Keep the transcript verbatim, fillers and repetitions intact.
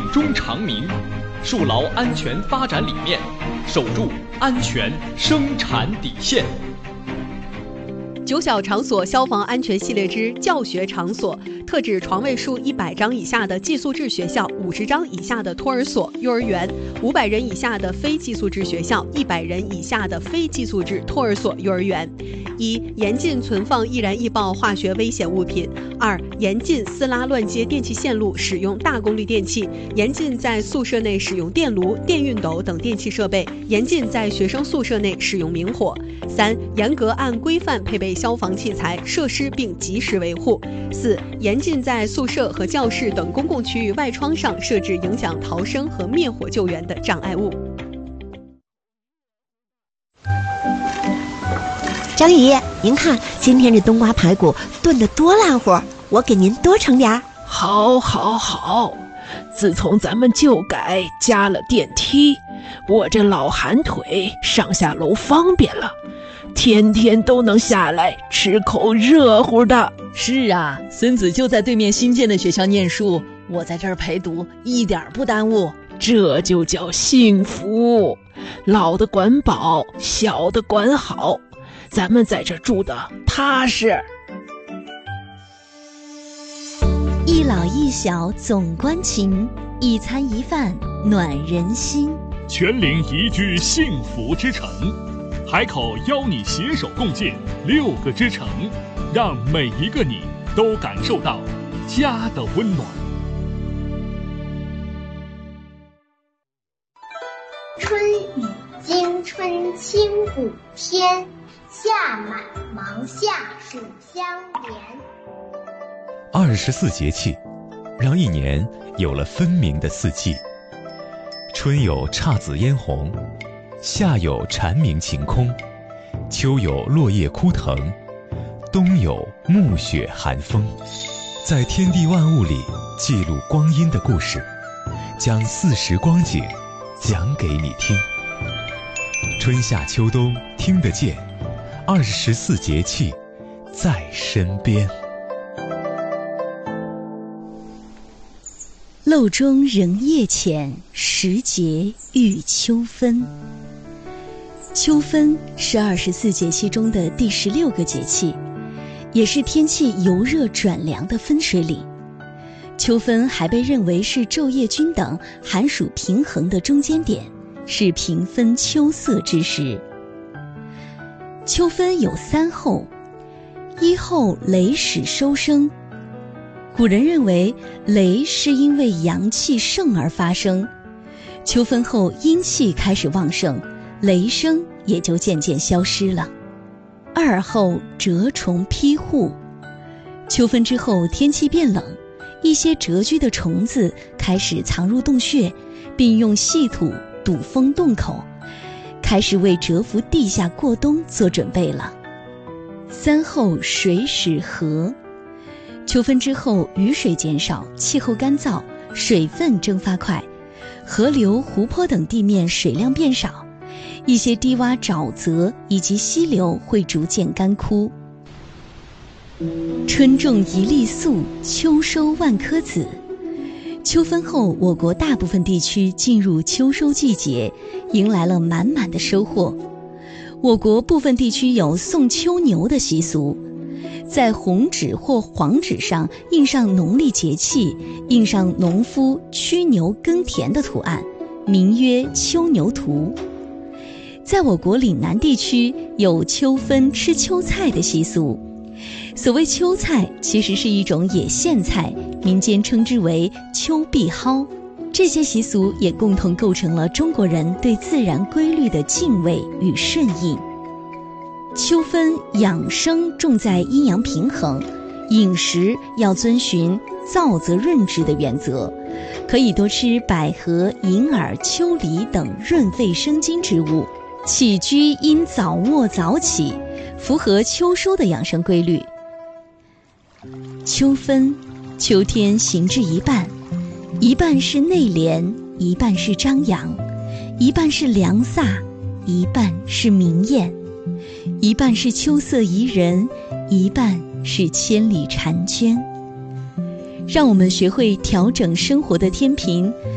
中长鸣，树牢安全发展理念，守住安全生产底线。 九小场所消防安全系列之教学场所，特指床位数一百张以下的寄宿制学校、五十张以下的托儿所、幼儿园、五百人以下的非寄宿制学校、一百人以下的非寄宿制托儿所、幼儿园。一、严禁存放易燃易爆化学危险物品。二、严禁私拉乱接电气线路，使用大功率电器，严禁在宿舍内使用电炉、电熨斗等电气设备，严禁在学生宿舍内使用明火。三、严格按规范配备消防器材设施并及时维护。四、严禁在宿舍和教室等公共区域外窗上设置影响逃生和灭火救援的障碍物。 张姨，您看今天这冬瓜排骨炖得多烂乎，我给您多盛点儿。 好好好，自从咱们旧改加了电梯，我这老寒腿上下楼方便了，天天都能下来吃口热乎的。 是啊，孙子就在对面新建的学校念书，我在这儿陪读，一点不耽误。 这就叫幸福，老的管饱，小的管好，咱们在这住的踏实。 一老一小总关情，一餐一饭暖人心。 全龄宜居幸福之城，海口邀你携手共建六个之城，让每一个你都感受到家的温暖。 春雨惊春清谷天，夏满芒夏暑相连。 二十四节气，让一年有了分明的四季。春有姹紫嫣红，夏有蝉鸣晴空，秋有落叶枯藤，冬有暮雪寒风。在天地万物里记录光阴的故事，将四时光景讲给你听。春夏秋冬听得见，二十四节气在身边。 漏中仍夜浅，时节遇秋分。秋分是二十四节气中的第十六个节气，也是天气由热转凉的分水岭。秋分还被认为是昼夜均等、寒暑平衡的中间点，是平分秋色之时。秋分有三候：一候雷始收声。古人认为雷是因为阳气盛而发生，秋分后阴气开始旺盛，雷声也就渐渐消失了。二候蛰虫披户。秋分之后天气变冷，一些蛰居的虫子开始藏入洞穴，并用细土堵封洞口，开始为蛰伏地下过冬做准备了。三候水始涸。秋分之后雨水减少，气候干燥，水分蒸发快，河流、湖泊等地面水量变少，一些低洼沼泽以及溪流会逐渐干枯。春种一粒粟，秋收万颗子。秋分后，我国大部分地区进入秋收季节，迎来了满满的收获。我国部分地区有送秋牛的习俗，在红纸或黄纸上印上农历节气，印上农夫驱牛耕田的图案，名曰秋牛图。在我国岭南地区有秋分吃秋菜的习俗，所谓秋菜其实是一种野苋菜，民间称之为秋碧蒿。这些习俗也共同构成了中国人对自然规律的敬畏与顺应。秋分养生重在阴阳平衡，饮食要遵循燥则润之的原则，可以多吃百合、银耳、秋梨等润肺生津之物。起居应早卧早起，符合秋收的养生规律。秋分，秋天行至一半，一半是内敛，一半是张扬，一半是凉飒，一半是明艳，一半是秋色宜人，一半是千里婵娟。让我们学会调整生活的天平，